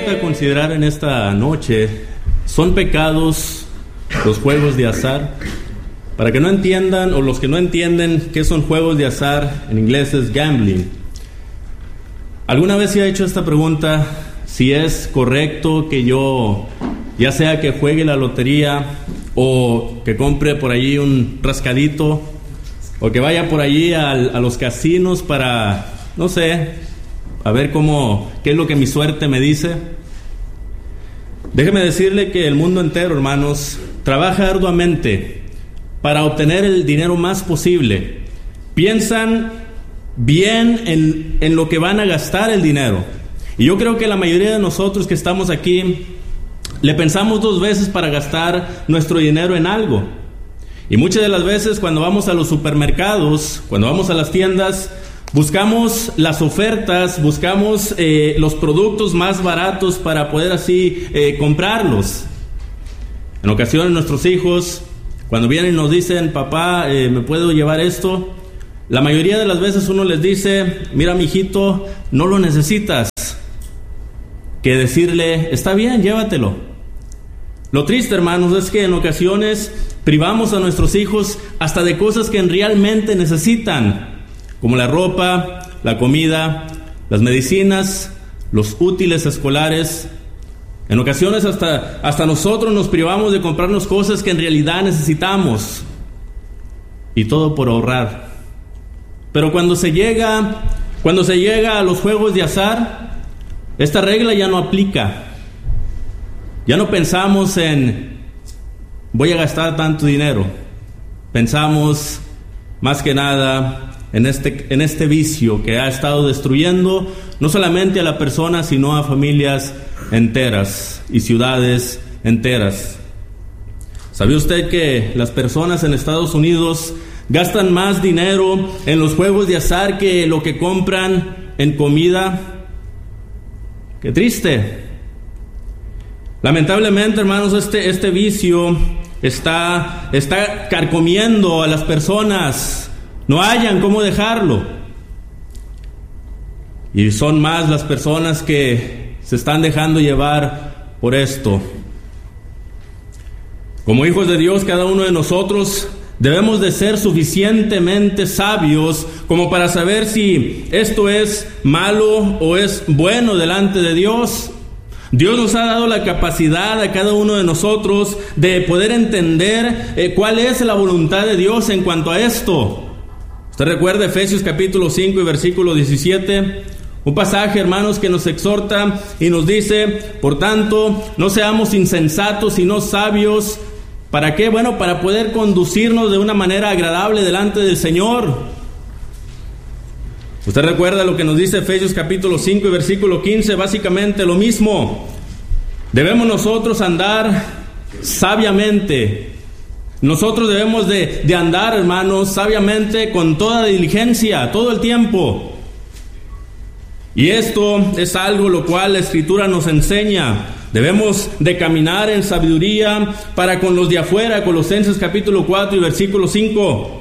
gustaría considerar en esta noche, ¿son pecados los juegos de azar? Para que no entiendan, o los que no entienden qué son juegos de azar, en inglés es gambling. ¿Alguna vez se ha hecho esta pregunta? Si es correcto que yo, ya sea que juegue la lotería, o que compre por allí un rascadito, o que vaya por allí a los casinos para, no sé, a ver qué es lo que mi suerte me dice. Déjeme decirle que el mundo entero, hermanos, trabaja arduamente para obtener el dinero más posible. Piensan bien en lo que van a gastar el dinero. Y yo creo que la mayoría de nosotros que estamos aquí le pensamos 2 veces para gastar nuestro dinero en algo. Y muchas de las veces cuando vamos a los supermercados, cuando vamos a las tiendas, buscamos las ofertas, buscamos los productos más baratos para poder así comprarlos. En ocasiones nuestros hijos, cuando vienen y nos dicen, papá, ¿me puedo llevar esto? La mayoría de las veces uno les dice, mira, mijito, no lo necesitas. Que decirle, está bien, llévatelo. Lo triste, hermanos, es que en ocasiones privamos a nuestros hijos hasta de cosas que realmente necesitan, como la ropa, la comida, las medicinas, los útiles escolares. En ocasiones hasta nosotros nos privamos de comprarnos cosas que en realidad necesitamos, y todo por ahorrar. Pero cuando se llega a los juegos de azar, esta regla ya no aplica. Ya no pensamos en voy a gastar tanto dinero. Pensamos más que nada en este vicio que ha estado destruyendo no solamente a la persona, sino a familias enteras y ciudades enteras. ¿Sabía usted que las personas en Estados Unidos gastan más dinero en los juegos de azar que lo que compran en comida? ¡Qué triste! Lamentablemente, hermanos, este vicio está carcomiendo a las personas. No hallan cómo dejarlo. Y son más las personas que se están dejando llevar por esto. Como hijos de Dios, cada uno de nosotros debemos de ser suficientemente sabios como para saber si esto es malo o es bueno delante de Dios. Dios nos ha dado la capacidad a cada uno de nosotros de poder entender cuál es la voluntad de Dios en cuanto a esto. Usted recuerda Efesios capítulo 5 y versículo 17, un pasaje, hermanos, que nos exhorta y nos dice, por tanto, no seamos insensatos sino sabios. ¿Para qué? Bueno, para poder conducirnos de una manera agradable delante del Señor. Usted recuerda lo que nos dice Efesios capítulo 5 y versículo 15, básicamente lo mismo. Debemos nosotros andar sabiamente. Nosotros debemos de andar, hermanos, sabiamente, con toda diligencia, todo el tiempo. Y esto es algo lo cual la Escritura nos enseña. Debemos de caminar en sabiduría para con los de afuera, Colosenses capítulo 4 y versículo 5.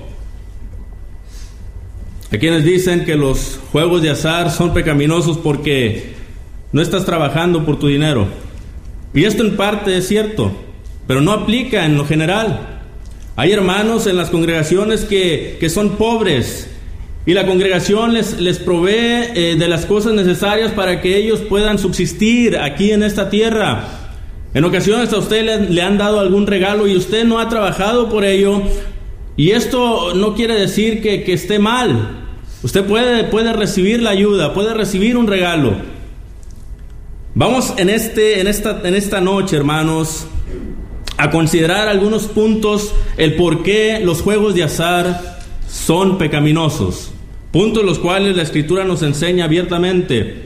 Hay quienes dicen que los juegos de azar son pecaminosos porque no estás trabajando por tu dinero. Y esto en parte es cierto, pero no aplica en lo general. Hay hermanos en las congregaciones que son pobres y la congregación les provee de las cosas necesarias para que ellos puedan subsistir aquí en esta tierra. En ocasiones a usted le han dado algún regalo y usted no ha trabajado por ello. Y esto no quiere decir que esté mal. Usted puede recibir la ayuda, puede recibir un regalo. Vamos en esta noche, hermanos, a considerar algunos puntos el por qué los juegos de azar son pecaminosos. Puntos los cuales la Escritura nos enseña abiertamente.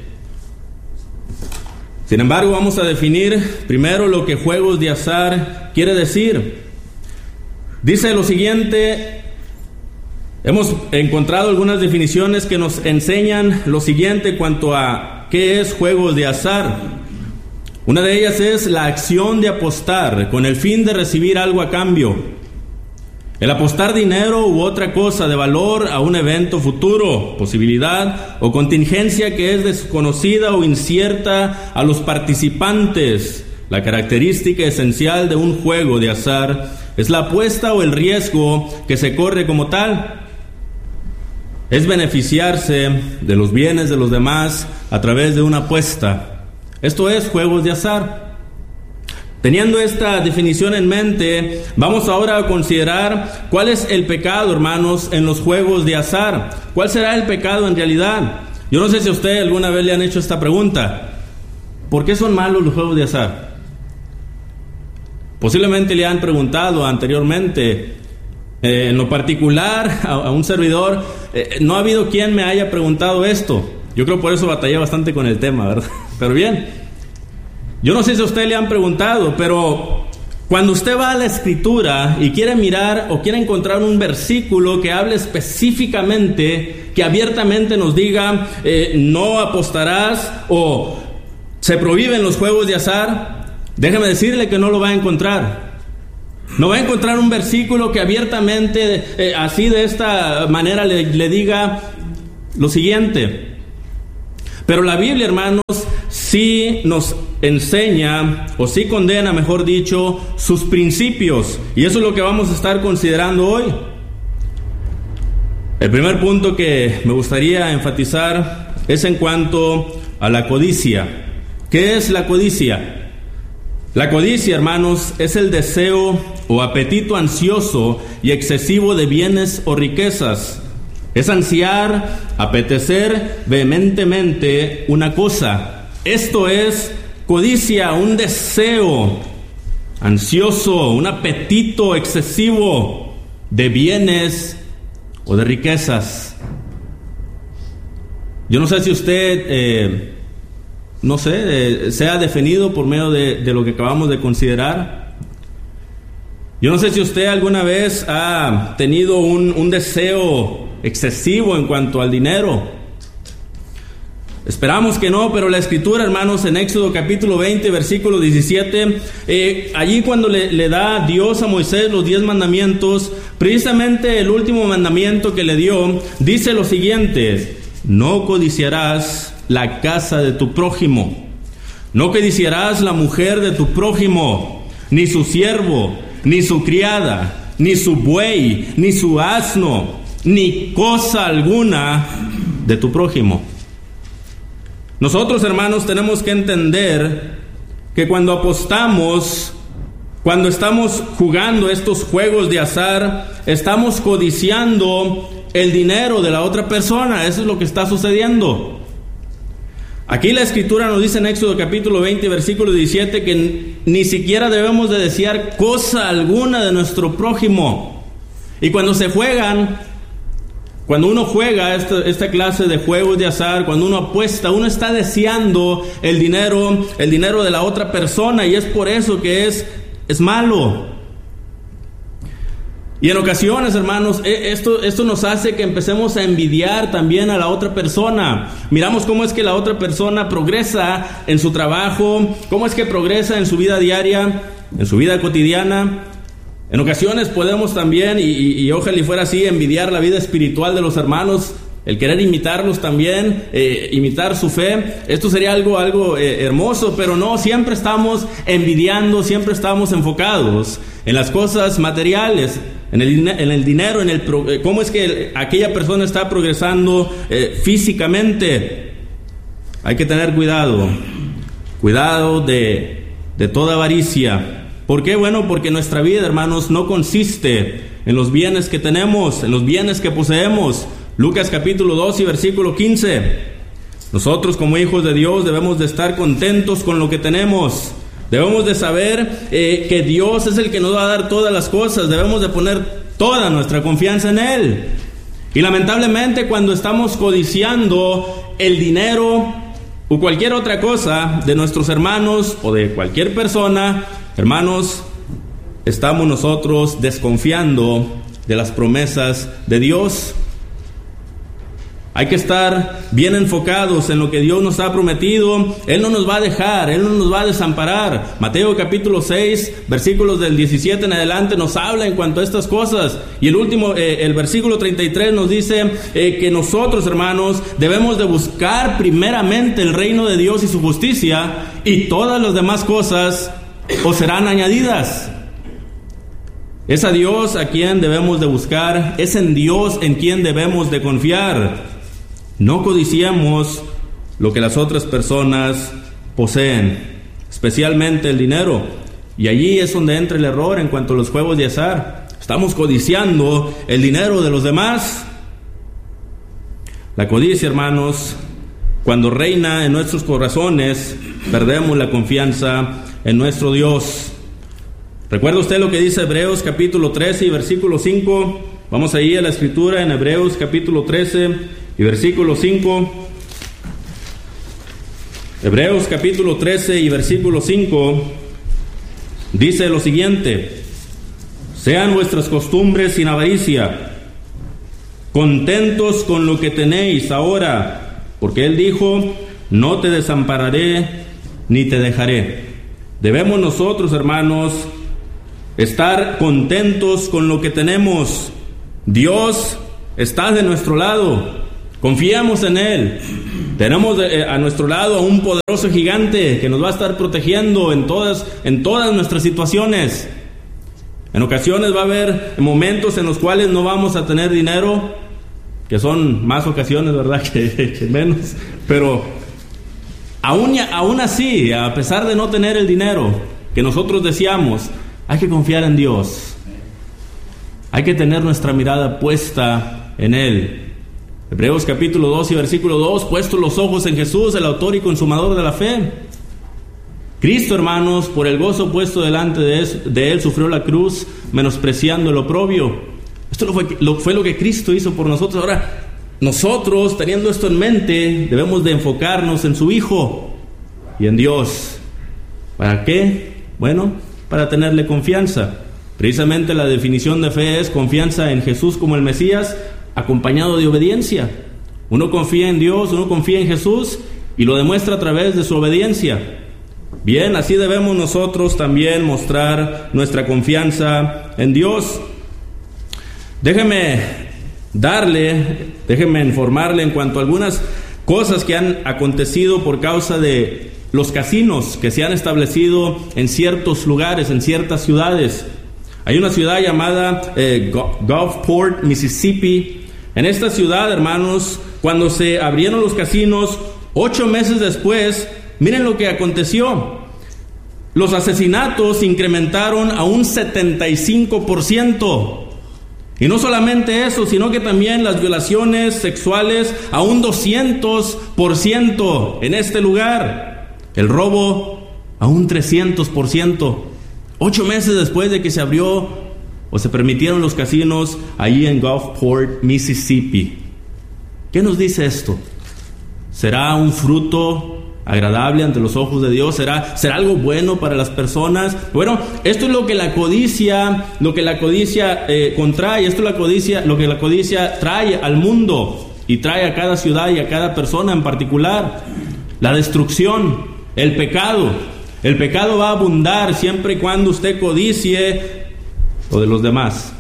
Sin embargo, vamos a definir primero lo que juegos de azar quiere decir. Dice lo siguiente. Hemos encontrado algunas definiciones que nos enseñan lo siguiente en cuanto a qué es juegos de azar. Una de ellas es la acción de apostar con el fin de recibir algo a cambio. El apostar dinero u otra cosa de valor a un evento futuro, posibilidad o contingencia que es desconocida o incierta a los participantes. La característica esencial de un juego de azar es la apuesta o el riesgo que se corre como tal. Es beneficiarse de los bienes de los demás a través de una apuesta. Esto es juegos de azar. Teniendo esta definición en mente, vamos ahora a considerar cuál es el pecado, hermanos, en los juegos de azar. ¿Cuál será el pecado en realidad? Yo no sé si a usted alguna vez le han hecho esta pregunta. ¿Por qué son malos los juegos de azar? Posiblemente le han preguntado anteriormente. En lo particular, a un servidor, no ha habido quien me haya preguntado esto. Yo creo por eso batallé bastante con el tema, ¿verdad? Pero bien. Yo no sé si a usted le han preguntado, pero cuando usted va a la Escritura y quiere mirar o quiere encontrar un versículo que hable específicamente, que abiertamente nos diga no apostarás o se prohíben los juegos de azar, déjeme decirle que no lo va a encontrar. No va a encontrar un versículo que abiertamente, así de esta manera le diga lo siguiente. Pero la Biblia, hermanos, sí nos enseña, o sí condena, mejor dicho, sus principios. Y eso es lo que vamos a estar considerando hoy. El primer punto que me gustaría enfatizar es en cuanto a la codicia. ¿Qué es la codicia? La codicia, hermanos, es el deseo o apetito ansioso y excesivo de bienes o riquezas. Es ansiar, apetecer vehementemente una cosa. Esto es codicia, un deseo ansioso, un apetito excesivo de bienes o de riquezas. Yo no sé si usted, sea definido por medio de lo que acabamos de considerar. Yo no sé si usted alguna vez ha tenido un deseo excesivo en cuanto al dinero. Esperamos que no, pero la Escritura, hermanos, en Éxodo capítulo 20, versículo 17, allí cuando le da Dios a Moisés los 10 mandamientos, precisamente el último mandamiento que le dio, dice lo siguiente: no codiciarás la casa de tu prójimo, no codiciarás la mujer de tu prójimo, ni su siervo, ni su criada, ni su buey, ni su asno, ni cosa alguna de tu prójimo. Nosotros, hermanos, tenemos que entender que cuando apostamos, cuando estamos jugando estos juegos de azar, estamos codiciando el dinero de la otra persona. Eso es lo que está sucediendo. Aquí la Escritura nos dice en Éxodo capítulo 20, versículo 17, que ni siquiera debemos de desear cosa alguna de nuestro prójimo. Y cuando uno juega esta clase de juegos de azar, cuando uno apuesta, uno está deseando el dinero de la otra persona, y es por eso que es malo. Y en ocasiones, hermanos, esto nos hace que empecemos a envidiar también a la otra persona. Miramos cómo es que la otra persona progresa en su trabajo, cómo es que progresa en su vida diaria, en su vida cotidiana. En ocasiones podemos también, y ojalá y fuera así, envidiar la vida espiritual de los hermanos, el querer imitarlos también, imitar su fe. Esto sería algo hermoso, pero no, siempre estamos envidiando, siempre estamos enfocados en las cosas materiales, en el dinero, cómo es que aquella persona está progresando físicamente. Hay que tener cuidado de toda avaricia. ¿Por qué? Bueno, porque nuestra vida, hermanos, no consiste en los bienes que tenemos, en los bienes que poseemos. Lucas capítulo 2 y versículo 15. Nosotros como hijos de Dios debemos de estar contentos con lo que tenemos. Debemos de saber que Dios es el que nos va a dar todas las cosas. Debemos de poner toda nuestra confianza en Él. Y lamentablemente cuando estamos codiciando el dinero o cualquier otra cosa de nuestros hermanos o de cualquier persona, hermanos, estamos nosotros desconfiando de las promesas de Dios. Hay que estar bien enfocados en lo que Dios nos ha prometido. Él no nos va a dejar, Él no nos va a desamparar. Mateo capítulo 6, versículos del 17 en adelante nos habla en cuanto a estas cosas. Y el último, el versículo 33 nos dice que nosotros, hermanos, debemos de buscar primeramente el reino de Dios y su justicia, y todas las demás cosas os serán añadidas. Es a Dios a quien debemos de buscar, es en Dios en quien debemos de confiar. No codiciemos lo que las otras personas poseen, especialmente el dinero. Y allí es donde entra el error en cuanto a los juegos de azar. Estamos codiciando el dinero de los demás. La codicia, hermanos, cuando reina en nuestros corazones, perdemos la confianza en nuestro Dios. ¿Recuerda usted lo que dice Hebreos capítulo 13 y versículo 5? Vamos ahí a la escritura en Hebreos capítulo 13 y versículo 5. Hebreos capítulo 13 y versículo 5 dice lo siguiente: sean vuestras costumbres sin avaricia, contentos con lo que tenéis ahora, porque Él dijo: no te desampararé ni te dejaré. Debemos nosotros, hermanos, estar contentos con lo que tenemos. Dios está de nuestro lado. Confiamos en Él. Tenemos a nuestro lado a un poderoso gigante que nos va a estar protegiendo en todas nuestras situaciones. En ocasiones va a haber momentos en los cuales no vamos a tener dinero, que son más ocasiones, ¿verdad?, que menos. Pero aún así, a pesar de no tener el dinero que nosotros deseamos, hay que confiar en Dios. Hay que tener nuestra mirada puesta en Él. Hebreos capítulo 2 y versículo 2: puestos los ojos en Jesús, el autor y consumador de la fe. Cristo, hermanos, por el gozo puesto delante de Él, sufrió la cruz, menospreciando el oprobio. Esto fue lo que Cristo hizo por nosotros. Ahora, nosotros, teniendo esto en mente, debemos de enfocarnos en su Hijo y en Dios. ¿Para qué? Bueno, para tenerle confianza. Precisamente la definición de fe es confianza en Jesús como el Mesías, acompañado de obediencia. Uno confía en Dios, uno confía en Jesús y lo demuestra a través de su obediencia. Bien, así debemos nosotros también mostrar nuestra confianza en Dios. Déjeme informarle en cuanto a algunas cosas que han acontecido por causa de los casinos que se han establecido en ciertos lugares, en ciertas ciudades. Hay una ciudad llamada Gulfport, Mississippi. En esta ciudad, hermanos, cuando se abrieron los casinos, 8 meses después, miren lo que aconteció. Los asesinatos se incrementaron a un 75%. Y no solamente eso, sino que también las violaciones sexuales a un 200% en este lugar. El robo a un 300%. 8 meses después de que se abrió o se permitieron los casinos allí en Gulfport, Mississippi. ¿Qué nos dice esto? ¿Será un fruto agradable ante los ojos de Dios? ¿Será algo bueno para las personas? Bueno, esto es lo que la codicia contrae. Esto es lo que la codicia trae al mundo y trae a cada ciudad y a cada persona en particular. La destrucción, el pecado. El pecado va a abundar siempre y cuando usted codicie lo de los demás.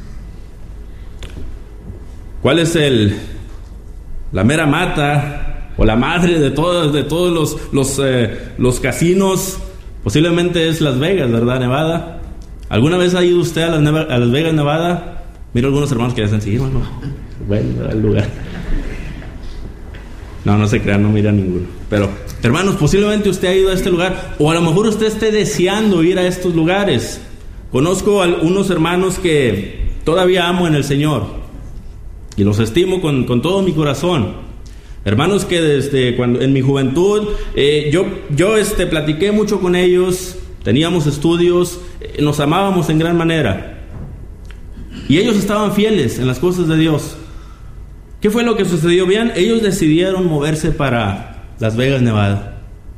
¿Cuál es la mera mata o la madre de todos los casinos? Posiblemente es Las Vegas, ¿verdad? Nevada. ¿Alguna vez ha ido usted a Las Vegas, Nevada? Miro algunos hermanos que dicen, sí, bueno, el lugar. No se crean, no mira ninguno. Pero, hermanos, posiblemente usted ha ido a este lugar, o a lo mejor usted esté deseando ir a estos lugares. Conozco a unos hermanos que todavía amo en el Señor y los estimo con todo mi corazón. Hermanos que desde cuando en mi juventud yo platiqué mucho con ellos, teníamos estudios, nos amábamos en gran manera y ellos estaban fieles en las cosas de Dios. ¿Qué fue lo que sucedió? Bien, ellos decidieron moverse para Las Vegas, Nevada.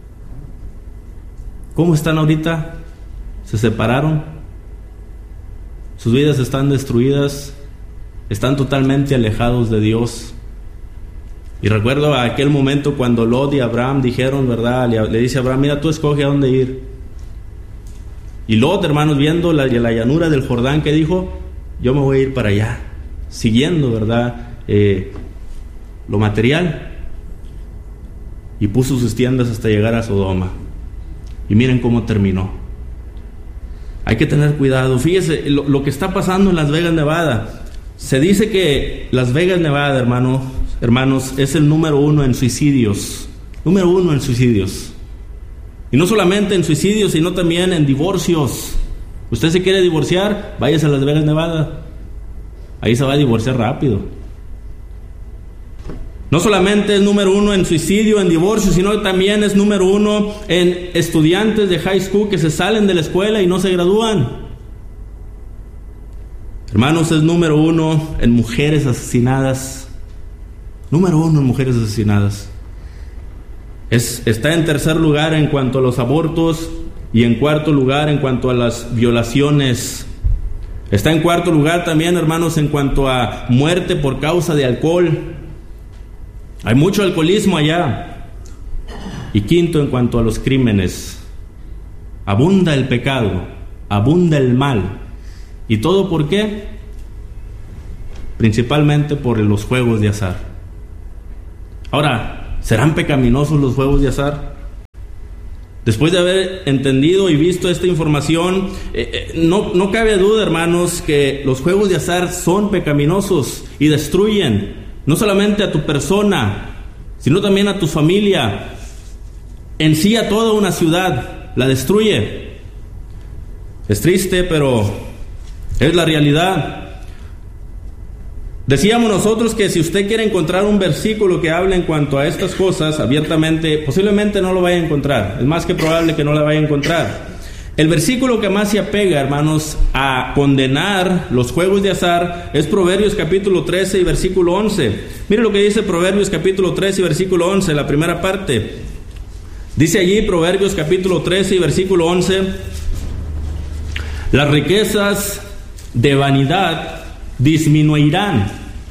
¿Cómo están ahorita? Se separaron. Sus vidas están destruidas, están totalmente alejados de Dios. Y recuerdo aquel momento cuando Lot y Abraham dijeron, ¿verdad? Le dice a Abraham, mira, tú escoge a dónde ir. Y Lot, hermanos, viendo la llanura del Jordán, que dijo, yo me voy a ir para allá, siguiendo, ¿verdad? Lo material. Y puso sus tiendas hasta llegar a Sodoma. Y miren cómo terminó. Hay que tener cuidado. Fíjese lo que está pasando en Las Vegas, Nevada. Se dice que Las Vegas, Nevada, hermanos, es el número 1 en suicidios. Número 1 en suicidios. Y no solamente en suicidios, sino también en divorcios. Usted se quiere divorciar, váyase a Las Vegas, Nevada. Ahí se va a divorciar rápido. No solamente es número 1 en suicidio, en divorcio, sino también es número 1 en estudiantes de high school que se salen de la escuela y no se gradúan. Hermanos, es número 1 en mujeres asesinadas. Número 1 en mujeres asesinadas. Está en tercer lugar en cuanto a los abortos y en cuarto lugar en cuanto a las violaciones. Está en cuarto lugar también, hermanos, en cuanto a muerte por causa de alcohol. Hay mucho alcoholismo allá. Y quinto, en cuanto a los crímenes. Abunda el pecado, abunda el mal. ¿Y todo por qué? Principalmente por los juegos de azar. Ahora, ¿serán pecaminosos los juegos de azar? Después de haber entendido y visto esta información, no cabe duda, hermanos, que los juegos de azar son pecaminosos y destruyen no solamente a tu persona, sino también a tu familia, en sí a toda una ciudad, la destruye. Es triste, pero es la realidad. Decíamos nosotros que si usted quiere encontrar un versículo que hable en cuanto a estas cosas abiertamente, posiblemente no lo vaya a encontrar. Es más que probable que no la vaya a encontrar. El versículo que más se apega, hermanos, a condenar los juegos de azar es Proverbios capítulo 13 y versículo 11. Mire lo que dice Proverbios capítulo 13 y versículo 11, la primera parte. Dice allí Proverbios capítulo 13 y versículo 11: las riquezas de vanidad disminuirán.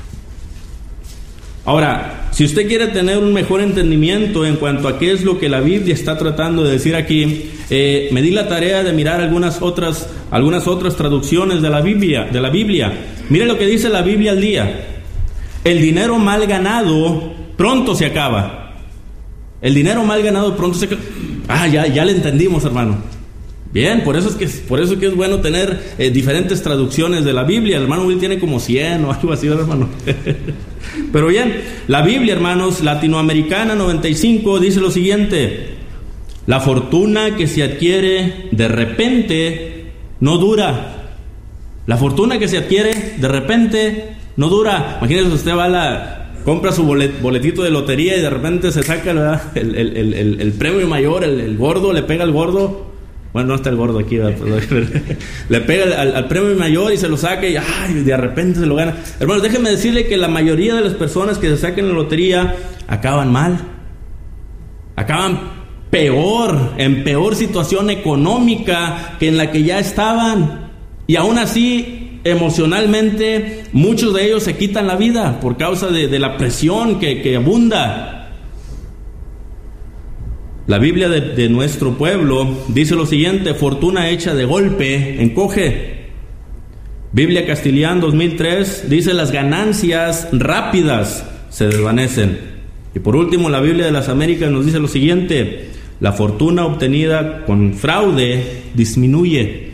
Ahora, si usted quiere tener un mejor entendimiento en cuanto a qué es lo que la Biblia está tratando de decir aquí, me di la tarea de mirar algunas otras traducciones de la Biblia. Mire lo que dice la Biblia al día. El dinero mal ganado pronto se acaba. El dinero mal ganado pronto se acaba. Ya le entendimos, hermano. Bien, por eso que es bueno tener diferentes traducciones de la Biblia. El hermano Will tiene como 100 o algo así, hermano. Pero bien, la Biblia, hermanos, latinoamericana 95 dice lo siguiente: la fortuna que se adquiere de repente no dura. La fortuna que se adquiere de repente no dura. Imagínese, usted compra su boletito de lotería y de repente se saca, ¿verdad?, el premio mayor, el gordo, le pega al gordo. Bueno, no está el gordo aquí, le pega al premio mayor y se lo saca y de repente se lo gana. Hermanos, déjenme decirle que la mayoría de las personas que se sacan la lotería acaban mal. Acaban en peor situación económica que en la que ya estaban. Y aún así, emocionalmente, muchos de ellos se quitan la vida por causa de la presión que abunda. La Biblia de nuestro pueblo dice lo siguiente: fortuna hecha de golpe encoge. Biblia Castilian 2003 dice: las ganancias rápidas se desvanecen. Y por último, la Biblia de las Américas nos dice lo siguiente: la fortuna obtenida con fraude disminuye.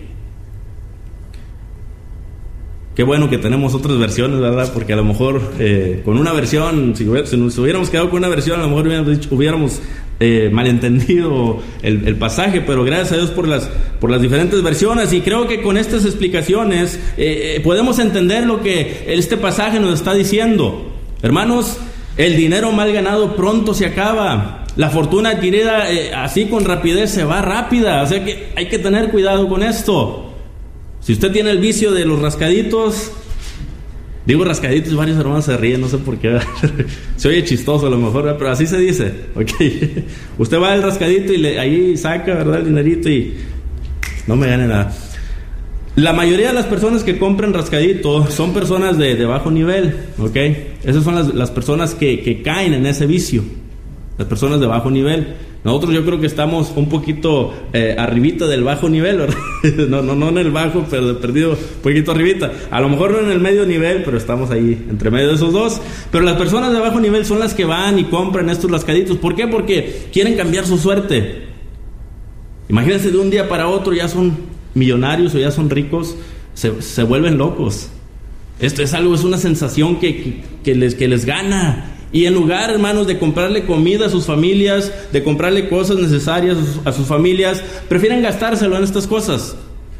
Qué bueno que tenemos otras versiones, ¿verdad? Porque a lo mejor con una versión, si nos hubiéramos quedado con una versión, a lo mejor hubiéramos malentendido el pasaje, pero gracias a Dios por las diferentes versiones. Y creo que con estas explicaciones podemos entender lo que este pasaje nos está diciendo. Hermanos, el dinero mal ganado pronto se acaba. La fortuna adquirida así con rapidez se va rápida. O sea que hay que tener cuidado con esto. Si usted tiene el vicio de los rascaditos, digo rascaditos, varios hermanos se ríen, no sé por qué. Se oye chistoso a lo mejor, pero así se dice. Okay. Usted va al rascadito y ahí saca, ¿verdad?, el dinerito y no me gane nada. La mayoría de las personas que compran rascadito son personas de bajo nivel, ¿ok? Esas son las personas que caen en ese vicio, las personas de bajo nivel. Nosotros yo creo que estamos un poquito arribita del bajo nivel, ¿verdad? no en el bajo, pero de perdido un poquito arribita. A lo mejor no en el medio nivel, pero estamos ahí entre medio de esos dos. Pero las personas de bajo nivel son las que van y compran estos rascaditos. ¿Por qué? Porque quieren cambiar su suerte. Imagínense, de un día para otro ya son millonarios o ya son ricos, se vuelven locos. Esto es algo, es una sensación que les gana. Y en lugar, hermanos, de comprarle comida a sus familias, de comprarle cosas necesarias a sus familias, prefieren gastárselo en estas cosas.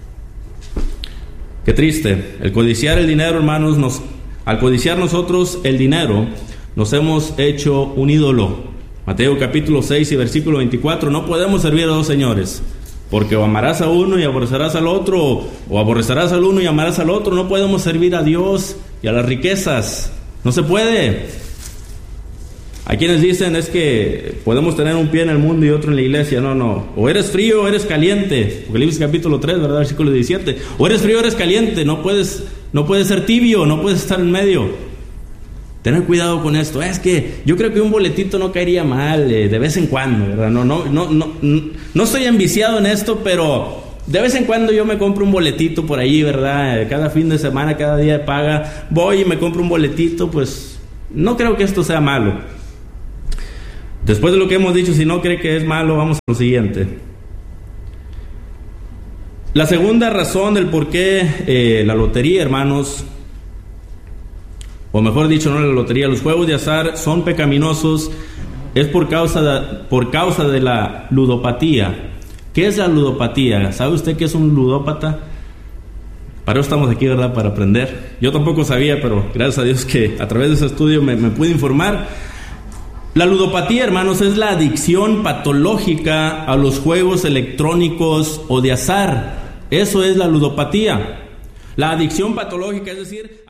Qué triste. El codiciar el dinero, hermanos, al codiciar nosotros el dinero, nos hemos hecho un ídolo. Mateo capítulo 6 y versículo 24. No podemos servir a dos señores, porque o amarás a uno y aborrecerás al otro, o aborrecerás al uno y amarás al otro. No podemos servir a Dios y a las riquezas. No se puede. Hay quienes dicen es que podemos tener un pie en el mundo y otro en la iglesia. No. O eres frío o eres caliente. Apocalipsis capítulo 3, ¿verdad? Versículo 17. O eres frío o eres caliente. No puedes ser tibio, no puedes estar en medio. Tener cuidado con esto. Es que yo creo que un boletito no caería mal de vez en cuando, ¿verdad? No estoy enviciado en esto, pero de vez en cuando yo me compro un boletito por ahí, ¿verdad? Cada fin de semana, cada día de paga, voy y me compro un boletito. Pues no creo que esto sea malo. Después de lo que hemos dicho, si no cree que es malo, vamos a lo siguiente. La segunda razón del por qué la lotería, hermanos, o mejor dicho, no la lotería, los juegos de azar son pecaminosos, es por causa de la ludopatía. ¿Qué es la ludopatía? ¿Sabe usted qué es un ludópata? Para eso estamos aquí, ¿verdad? Para aprender. Yo tampoco sabía, pero gracias a Dios que a través de ese estudio me pude informar. La ludopatía, hermanos, es la adicción patológica a los juegos electrónicos o de azar. Eso es la ludopatía. La adicción patológica, es decir,